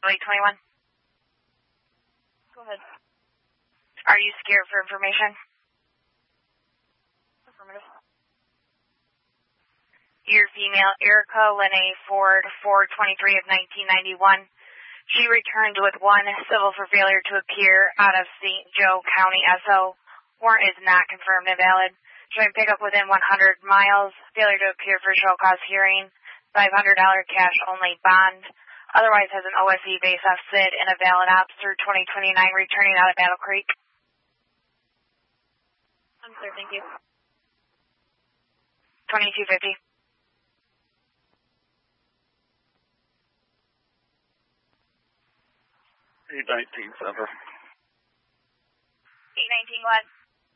Wait, 21. Go ahead. Are you scared for information? Affirmative. Your female, Erica Lene Ford, 423 of 1991. She returned with 1 civil for failure to appear out of St. Joe County SO. Warrant is not confirmed and valid. Showing pickup within 100 miles. Failure to appear for show cause hearing. $500 cash only bond. Otherwise has an OSE base off SID and a valid ops through 2029 returning out of Battle Creek. I'm clear, thank you. 2250. 819 Center. 819 what?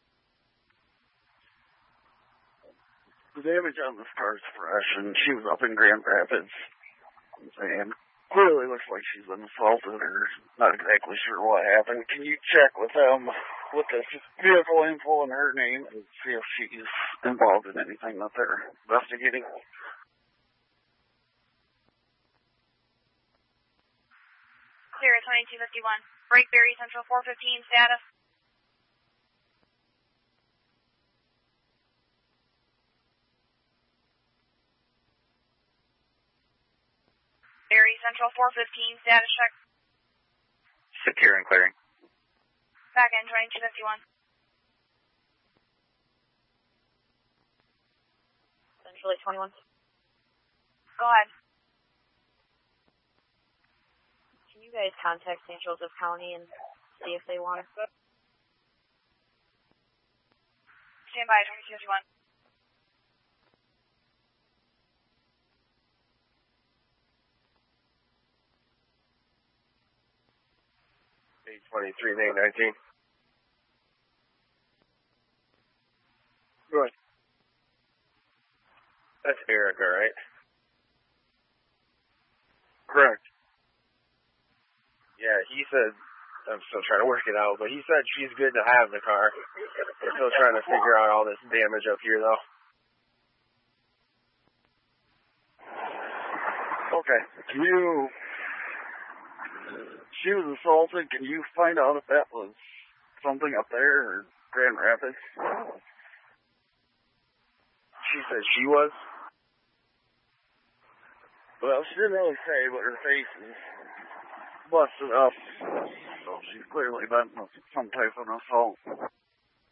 The damage on this car is fresh, and she was up in Grand Rapids. And clearly looks like she's been assaulted, or not exactly sure what happened. Can you check with them with this vehicle info in her name and see if she's involved in anything that they're investigating? Clear at 2251. Brakeberry Central 415 status. Berry Central 415 status check. Secure and clearing. Back end 2251. Central 821. Go ahead. Can you guys contact St. Joseph County and see if they want to? Stand by 2251. Eight 23 May 19. Good. That's Erica, right? Correct. Yeah, he said, I'm still trying to work it out, but he said she's good to have the car. We're still trying to figure out all this damage up here, though. Okay. She was assaulted. Can you find out if that was something up there or Grand Rapids? She said she was? Well, she didn't really say, but her face is busted up. So she's clearly been some type of assault.